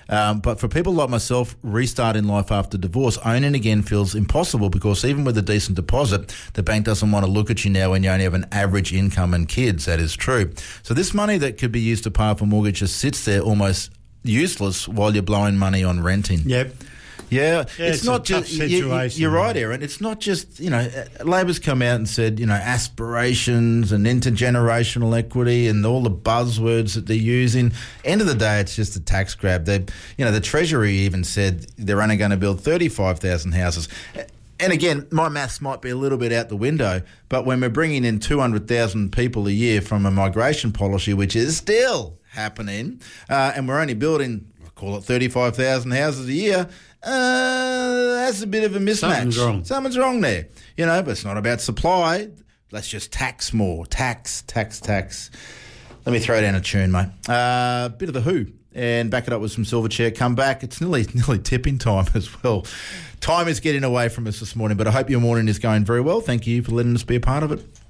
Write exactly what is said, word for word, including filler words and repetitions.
Um, but for people like myself, restarting life after divorce, owning again feels impossible because even with a decent deposit, the bank doesn't want to look at you now when you only have an average income and kids. That is true. So this money that could be used to pay off a mortgage just sits there almost useless while you're blowing money on renting. Yep. Yeah, yeah it's, it's not a tough just you, situation, you're right, mate. Aaron. It's not just, you know, Labor's come out and said, you know, aspirations and intergenerational equity and all the buzzwords that they're using. End of the day, it's just a tax grab. They, you know, the Treasury even said they're only going to build thirty-five thousand houses. And again, my maths might be a little bit out the window, but when we're bringing in two hundred thousand people a year from a migration policy, which is still happening, uh, and we're only building, call it thirty-five thousand houses a year, uh, that's a bit of a mismatch. Something's wrong. Something's wrong there. You know, but it's not about supply. Let's just tax more. Tax, tax, tax. Let me throw down a tune, mate. A uh, bit of The Who. And back it up with some Silverchair. Come back. It's nearly nearly tipping time as well. Time is getting away from us this morning, but I hope your morning is going very well. Thank you for letting us be a part of it.